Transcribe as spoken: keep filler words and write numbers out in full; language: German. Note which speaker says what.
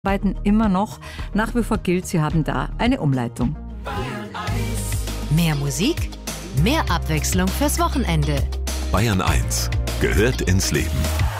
Speaker 1: arbeiten immer noch. Nach wie vor gilt, sie haben da eine Umleitung.
Speaker 2: Mehr Musik, mehr Abwechslung fürs Wochenende.
Speaker 3: Bayern eins gehört ins Leben.